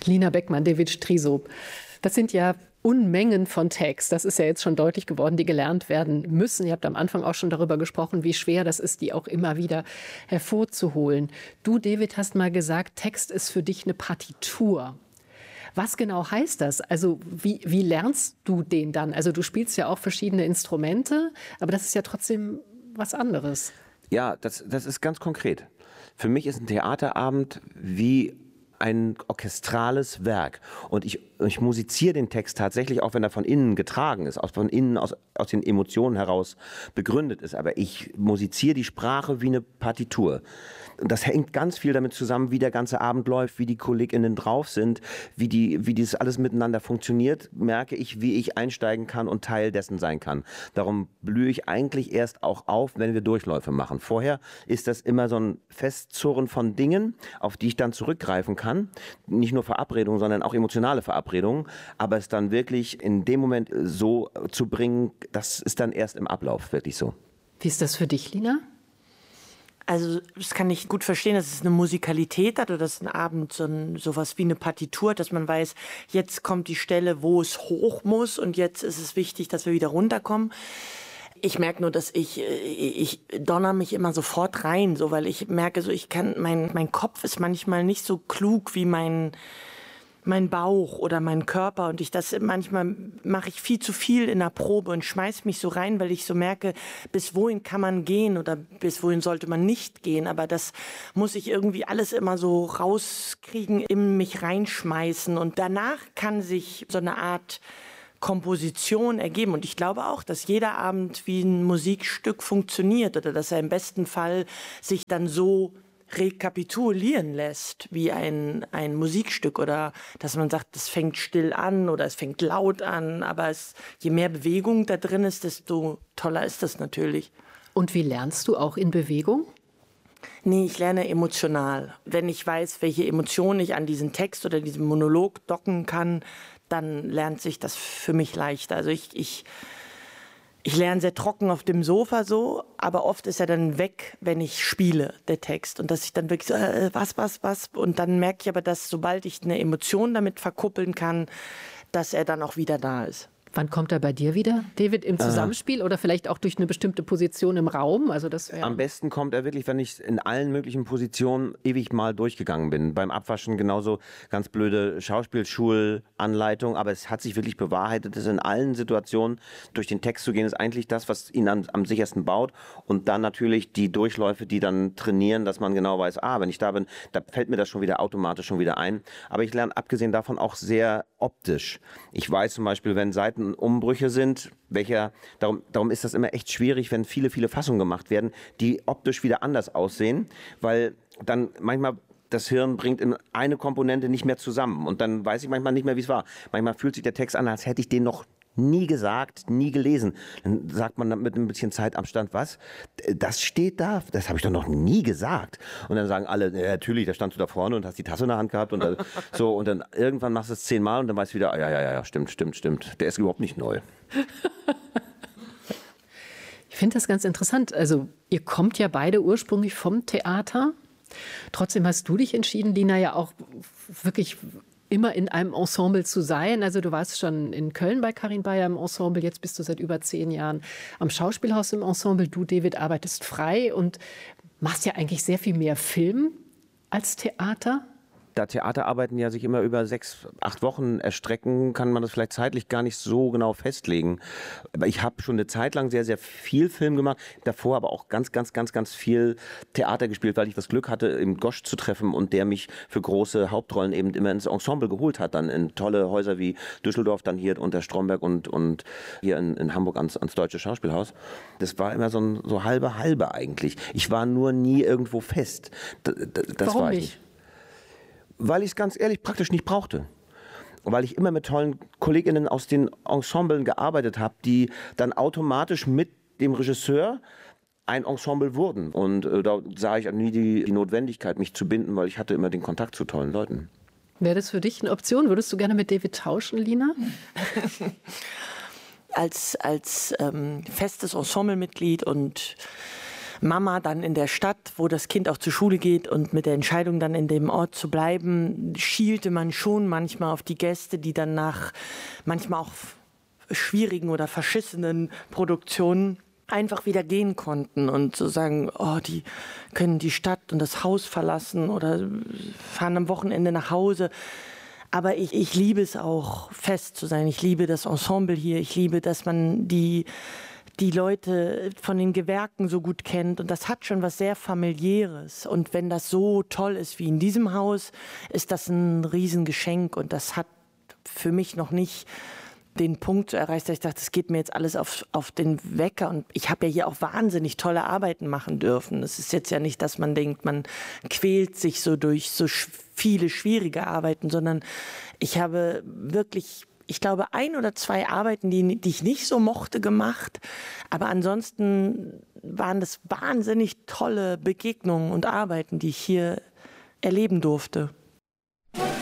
Lina Beckmann, David Strisow. Das sind ja Unmengen von Text. Das ist ja jetzt schon deutlich geworden, die gelernt werden müssen. Ihr habt am Anfang auch schon darüber gesprochen, wie schwer das ist, die auch immer wieder hervorzuholen. Du, David, hast mal gesagt, Text ist für dich eine Partitur. Was genau heißt das? Also wie lernst du den dann? Also du spielst ja auch verschiedene Instrumente, aber das ist ja trotzdem was anderes. Ja, das ist ganz konkret. Für mich ist ein Theaterabend wie ein orchestrales Werk. Und ich musiziere den Text tatsächlich, auch wenn er von innen getragen ist, von innen aus den Emotionen heraus begründet ist. Aber ich musiziere die Sprache wie eine Partitur. Und das hängt ganz viel damit zusammen, wie der ganze Abend läuft, wie die KollegInnen drauf sind, wie das alles miteinander funktioniert, merke ich, wie ich einsteigen kann und Teil dessen sein kann. Darum blühe ich eigentlich erst auch auf, wenn wir Durchläufe machen. Vorher ist das immer so ein Festzurren von Dingen, auf die ich dann zurückgreifen kann. Nicht nur Verabredungen, sondern auch emotionale Verabredungen. Aber es dann wirklich in dem Moment so zu bringen, das ist dann erst im Ablauf wirklich so. Wie ist das für dich, Lina? Also das kann ich gut verstehen, dass es eine Musikalität hat oder dass ein Abend sowas wie eine Partitur hat, dass man weiß, jetzt kommt die Stelle, wo es hoch muss und jetzt ist es wichtig, dass wir wieder runterkommen. Ich merke nur, dass ich donner mich immer sofort rein, so, weil ich merke, so mein Kopf ist manchmal nicht so klug wie mein Bauch oder mein Körper und manchmal mache ich viel zu viel in der Probe und schmeiß mich so rein, weil ich so merke, bis wohin kann man gehen oder bis wohin sollte man nicht gehen, aber das muss ich irgendwie alles immer so rauskriegen, in mich reinschmeißen und danach kann sich so eine Art Komposition ergeben und ich glaube auch, dass jeder Abend wie ein Musikstück funktioniert oder dass er im besten Fall sich dann so rekapitulieren lässt wie ein Musikstück oder dass man sagt, das fängt still an oder es fängt laut an, aber je mehr Bewegung da drin ist, desto toller ist das natürlich. Und wie lernst du auch in Bewegung? Nee, ich lerne emotional. Wenn ich weiß, welche Emotionen ich an diesen Text oder diesen Monolog docken kann, dann lernt sich das für mich leichter. Also ich lerne sehr trocken auf dem Sofa so, aber oft ist er dann weg, wenn ich spiele, der Text. Und dass ich dann wirklich so, was. Und dann merke ich aber, dass sobald ich eine Emotion damit verkuppeln kann, dass er dann auch wieder da ist. Wann kommt er bei dir wieder, David, im Zusammenspiel oder vielleicht auch durch eine bestimmte Position im Raum? Also das Am besten kommt er wirklich, wenn ich in allen möglichen Positionen ewig mal durchgegangen bin. Beim Abwaschen genauso ganz blöde Schauspielschulanleitung, aber es hat sich wirklich bewahrheitet, dass in allen Situationen durch den Text zu gehen, ist eigentlich das, was ihn am sichersten baut. Und dann natürlich die Durchläufe, die dann trainieren, dass man genau weiß, wenn ich da bin, da fällt mir das schon wieder automatisch schon wieder ein. Aber ich lerne abgesehen davon auch sehr optisch. Ich weiß zum Beispiel, wenn Seitenumbrüche sind, darum ist das immer echt schwierig, wenn viele Fassungen gemacht werden, die optisch wieder anders aussehen, weil dann manchmal das Hirn bringt in eine Komponente nicht mehr zusammen und dann weiß ich manchmal nicht mehr, wie es war. Manchmal fühlt sich der Text an, als hätte ich den noch nie gesagt, nie gelesen. Dann sagt man dann mit ein bisschen Zeitabstand, was? Das steht da, das habe ich doch noch nie gesagt. Und dann sagen alle, ja, natürlich, da standst du da vorne und hast die Tasse in der Hand gehabt und dann, so und dann irgendwann machst du es 10-mal und dann weißt du wieder, ja, stimmt. Der ist überhaupt nicht neu. Ich finde das ganz interessant. Also ihr kommt ja beide ursprünglich vom Theater. Trotzdem hast du dich entschieden, Lina, ja auch wirklich immer in einem Ensemble zu sein. Also du warst schon in Köln bei Karin Bayer im Ensemble, jetzt bist du seit über 10 Jahren am Schauspielhaus im Ensemble. Du, David, arbeitest frei und machst ja eigentlich sehr viel mehr Film als Theater. Da Theaterarbeiten ja sich immer über 6-8 Wochen erstrecken, kann man das vielleicht zeitlich gar nicht so genau festlegen. Aber ich habe schon eine Zeit lang sehr, sehr viel Film gemacht, davor aber auch ganz viel Theater gespielt, weil ich das Glück hatte, eben Gosch zu treffen und der mich für große Hauptrollen eben immer ins Ensemble geholt hat, dann in tolle Häuser wie Düsseldorf, dann hier unter Stromberg und hier in Hamburg ans Deutsche Schauspielhaus. Das war immer so halbe eigentlich. Ich war nur nie irgendwo fest. Warum war ich nicht? Weil ich es ganz ehrlich praktisch nicht brauchte. Weil ich immer mit tollen KollegInnen aus den Ensemblen gearbeitet habe, die dann automatisch mit dem Regisseur ein Ensemble wurden. Und da sah ich nie die Notwendigkeit, mich zu binden, weil ich hatte immer den Kontakt zu tollen Leuten. Wäre das für dich eine Option? Würdest du gerne mit David tauschen, Lina? Als festes Ensemblemitglied und Mama dann in der Stadt, wo das Kind auch zur Schule geht und mit der Entscheidung dann in dem Ort zu bleiben, schielte man schon manchmal auf die Gäste, die dann nach manchmal auch schwierigen oder verschissenen Produktionen einfach wieder gehen konnten und so sagen, oh, die können die Stadt und das Haus verlassen oder fahren am Wochenende nach Hause. Aber ich liebe es auch, fest zu sein. Ich liebe das Ensemble hier. Ich liebe, dass man die Leute von den Gewerken so gut kennt. Und das hat schon was sehr Familiäres. Und wenn das so toll ist wie in diesem Haus, ist das ein Riesengeschenk. Und das hat für mich noch nicht den Punkt erreicht, dass ich dachte, das geht mir jetzt alles auf den Wecker. Und ich habe ja hier auch wahnsinnig tolle Arbeiten machen dürfen. Es ist jetzt ja nicht, dass man denkt, man quält sich so durch so viele schwierige Arbeiten, sondern ich habe wirklich, ich glaube, 1 oder 2 Arbeiten, die ich nicht so mochte, gemacht. Aber ansonsten waren das wahnsinnig tolle Begegnungen und Arbeiten, die ich hier erleben durfte.